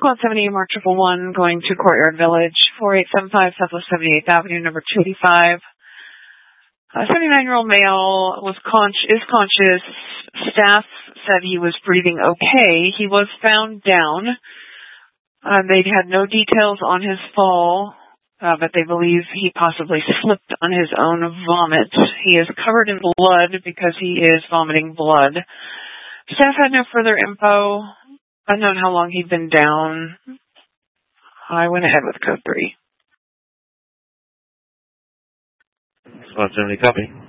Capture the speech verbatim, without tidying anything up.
Squad seventy, Mark Triple One, going to Courtyard Village, four eight seven five Southwest seventy-eighth Avenue, number two eighty-five. A seventy-nine-year-old male was con- is conscious. Staff said he was breathing okay. He was found down. Uh, they had no details on his fall, uh, but they believe he possibly slipped on his own vomit. He is covered in blood because he is vomiting blood. Staff had no further info. Unknown how long he'd been down. I went ahead with code three. Squad seventy, copy.